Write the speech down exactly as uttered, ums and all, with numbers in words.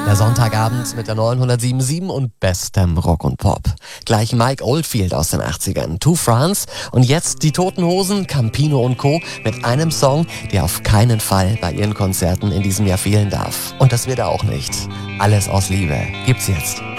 Der Sonntagabend mit der neunhundertsiebenundsieben und bestem Rock und Pop. Gleich Mike Oldfield aus den achtzigern, To France und jetzt die Toten Hosen, Campino und Co. mit einem Song, der auf keinen Fall bei ihren Konzerten in diesem Jahr fehlen darf. Und das wird er auch nicht. Alles aus Liebe gibt's jetzt.